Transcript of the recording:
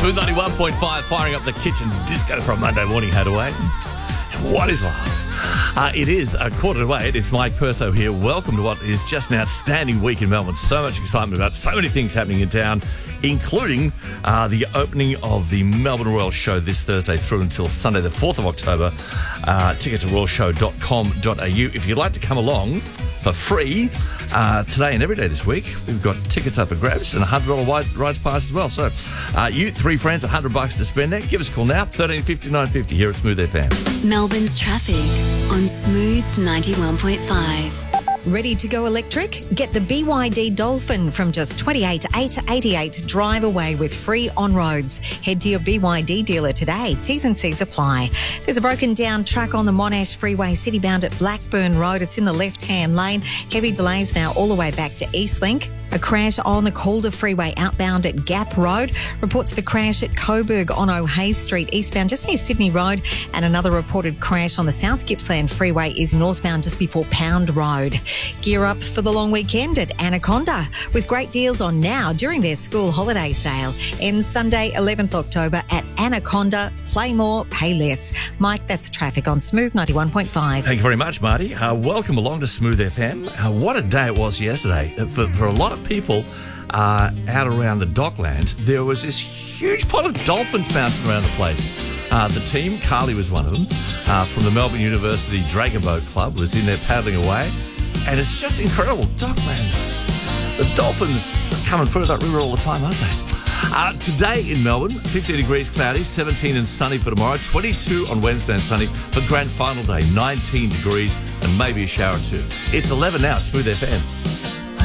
Smooth 91.5, firing up the kitchen disco from Monday morning. How to wait? What is life? It is 7:45. It's Mike Perso here. Welcome to what is just an outstanding week in Melbourne. So much excitement about so many things happening in town, including the opening of the Melbourne Royal Show this Thursday through until Sunday, the 4th of October. Tickets at royalshow.com.au. If you'd like to come along for free today and every day this week, we've got tickets up for grabs and $100 rides pass as well. So you, three friends, $100 to spend there. Give us a call now, 1350 950 here at Smooth FM. Melbourne's traffic on Smooth 91.5. Ready to go electric? Get the BYD Dolphin from just $28,888. Drive away with free on-roads. Head to your BYD dealer today. T's and C's apply. There's a broken down truck on the Monash Freeway, citybound at Blackburn Road. It's in the left-hand lane. Heavy delays now all the way back to Eastlink. A crash on the Calder Freeway outbound at Gap Road. Reports of a crash at Coburg on O'Hays Street eastbound just near Sydney Road. And another reported crash on the South Gippsland Freeway is northbound just before Pound Road. Gear up for the long weekend at Anaconda with great deals on now during their school holiday sale. Ends Sunday 11th October at Anaconda. Play more, pay less. Mike, that's traffic on Smooth 91.5. Thank you very much, Marty. Welcome along to Smooth FM. What a day it was yesterday. For a lot of people out around the Docklands, there was this huge pot of dolphins bouncing around the place. The team, Carly was one of them, from the Melbourne University Dragon Boat Club, was in there paddling away. And it's just incredible. Docklands, the dolphins are coming through that river all the time, aren't they? Today in Melbourne, 15 degrees cloudy, 17 and sunny for tomorrow, 22 on Wednesday and sunny for grand final day, 19 degrees and maybe a shower too. It's 11 now at Smooth FM.